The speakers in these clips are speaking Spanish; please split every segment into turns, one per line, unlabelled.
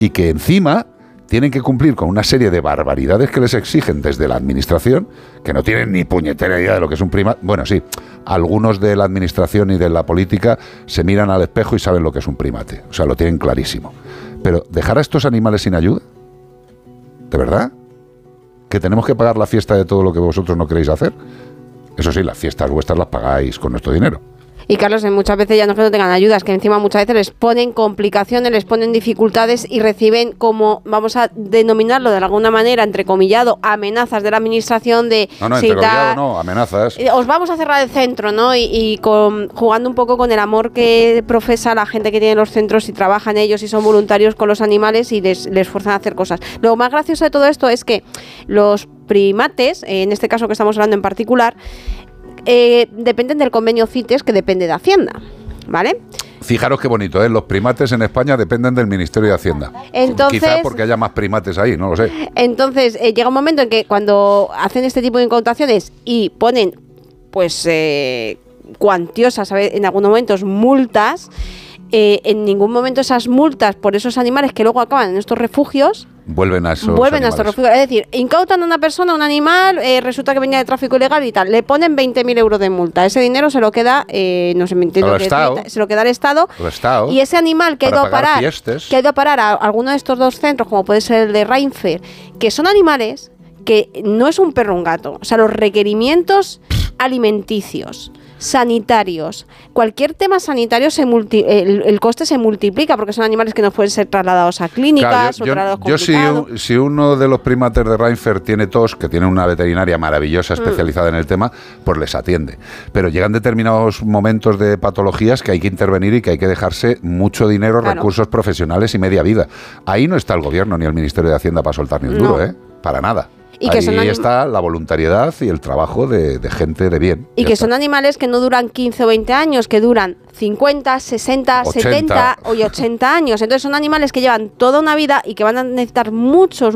y que encima tienen que cumplir con una serie de barbaridades que les exigen desde la administración, que no tienen ni puñetera idea de lo que es un primate. Bueno, sí, algunos de la administración y de la política se miran al espejo y saben lo que es un primate. O sea, lo tienen clarísimo. Pero ¿dejar a estos animales sin ayuda? ¿De verdad? ¿Que tenemos que pagar la fiesta de todo lo que vosotros no queréis hacer? Eso sí, las fiestas vuestras las pagáis con nuestro dinero.
Y Carlos, muchas veces ya no es que no tengan ayudas, que encima muchas veces les ponen complicaciones, les ponen dificultades y reciben, como vamos a denominarlo de alguna manera, entrecomillado, amenazas de la administración de...
No, entrecomillado no, amenazas.
Os vamos a cerrar el centro, ¿no? Jugando un poco con el amor que profesa la gente que tiene los centros y trabaja en ellos y son voluntarios con los animales y les fuerzan a hacer cosas. Lo más gracioso de todo esto es que los primates, en este caso que estamos hablando en particular, dependen del convenio CITES, que depende de Hacienda, ¿vale?
Fijaros qué bonito, ¿eh? Los primates en España dependen del Ministerio de Hacienda.
Entonces,
quizá porque haya más primates ahí, no lo sé.
Entonces, llega un momento en que cuando hacen este tipo de incautaciones y ponen, pues, cuantiosas, en algunos momentos, multas, en ningún momento esas multas por esos animales que luego acaban en estos refugios
vuelven a estos
refugios. Es decir, incautan a una persona, un animal, resulta que venía de tráfico ilegal y tal, le ponen 20.000 euros de multa. Ese dinero se lo queda, no sé, se lo queda al Estado. Y ese animal que ha ido a parar a alguno de estos dos centros, como puede ser el de Reinfer, que son animales que no es un perro o un gato. O sea, los requerimientos alimenticios, sanitarios, cualquier tema sanitario el coste se multiplica porque son animales que no pueden ser trasladados a clínicas o trasladados complicados.
Si uno de los primates de Reinfer tiene tos, que tiene una veterinaria maravillosa especializada en el tema, pues les atiende. Pero llegan determinados momentos de patologías que hay que intervenir y que hay que dejarse mucho dinero, recursos profesionales y media vida. Ahí no está el gobierno ni el Ministerio de Hacienda para soltar ni un duro, para nada.
Y que
ahí está la voluntariedad y el trabajo de gente de bien.
Y que son animales que no duran 15 o 20 años, que duran 50, 60, 80. 70 o 80 años. Entonces son animales que llevan toda una vida y que van a necesitar muchos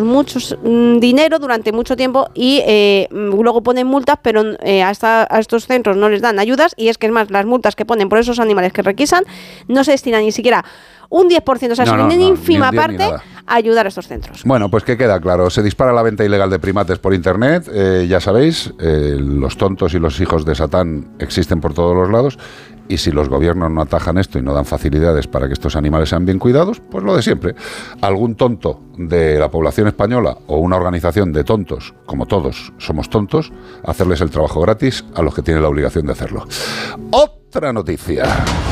dinero durante mucho tiempo y luego ponen multas, pero a estos centros no les dan ayudas. Y es que es más, las multas que ponen por esos animales que requisan no se destinan ni siquiera un 10%, o sea, son una ínfima parte a ayudar a estos centros.
Bueno, pues que queda claro, se dispara la venta ilegal de primates por internet, ya sabéis, los tontos y los hijos de Satán existen por todos los lados, y si los gobiernos no atajan esto y no dan facilidades para que estos animales sean bien cuidados, pues lo de siempre. Algún tonto de la población española o una organización de tontos, como todos somos tontos, hacerles el trabajo gratis a los que tienen la obligación de hacerlo. Otra noticia.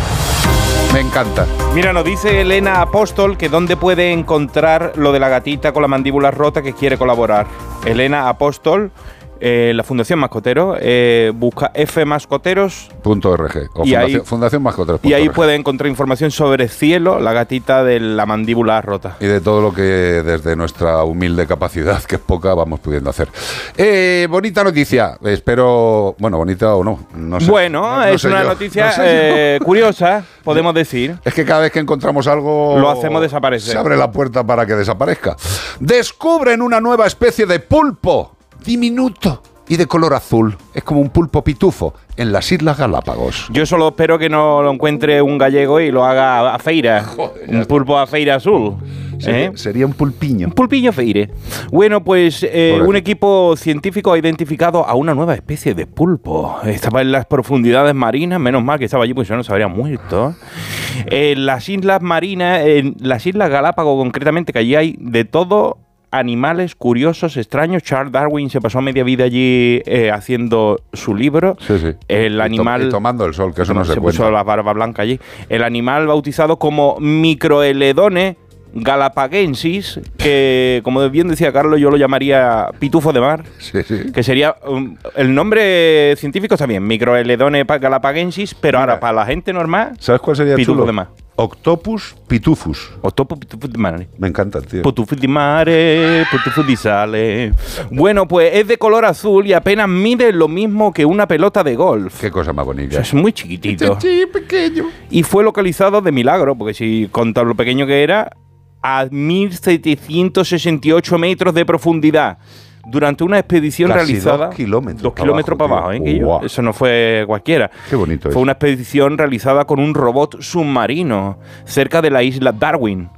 Me encanta.
Mira, nos dice Elena Apóstol que dónde puede encontrar lo de la gatita con la mandíbula rota que quiere colaborar. Elena Apóstol, la Fundación Mascotero, busca fmascoteros.org
o Fundación Mascoteros.
Y ahí puede encontrar información sobre Cielo, la gatita de la mandíbula rota.
Y de todo lo que desde nuestra humilde capacidad, que es poca, vamos pudiendo hacer. Bonita noticia, espero, bueno, bonita o no sé.
Bueno, es una noticia curiosa, podemos decir.
Es que cada vez que encontramos algo
lo hacemos desaparecer.
Se abre la puerta para que desaparezca. Descubren una nueva especie de pulpo diminuto y de color azul. Es como un pulpo pitufo en las Islas Galápagos.
Yo solo espero que no lo encuentre un gallego y lo haga a feira. Joder, un pulpo a feira azul.
Sería un pulpiño.
Un pulpiño feire. Bueno, pues un equipo científico ha identificado a una nueva especie de pulpo. Estaba en las profundidades marinas, menos mal que estaba allí, pues yo no se habría muerto. En las islas marinas, en las Islas Galápagos concretamente, que allí hay de todo, animales curiosos, extraños. Charles Darwin se pasó media vida allí haciendo su libro.
Sí.
El animal...
Y tomando el sol, que eso no se cuenta.
Se puso la barba blanca allí. El animal bautizado como Microeledone galapagensis, que como bien decía Carlos, yo lo llamaría pitufo de mar, que sería el nombre científico está bien, Microeledone galapagensis, pero ahora para la gente normal,
¿sabes cuál sería
pitufo
chulo?
De mar.
Octopus pitufus.
Octopus pitufus de mare.
Me encanta, tío.
Pitufus de mare, pitufus de sale. Bueno, pues es de color azul y apenas mide lo mismo que una pelota de golf.
Qué cosa más bonita.
O sea, es muy chiquitito.
Sí, pequeño.
Y fue localizado de milagro, porque si contar lo pequeño que era, a 1.768 metros de profundidad. Durante una expedición
casi
realizada...
2 kilómetros.
2 kilómetros para abajo, ¿eh?
Wow.
Eso no fue cualquiera.
Qué bonito.
Fue una expedición realizada con un robot submarino cerca de la isla Darwin.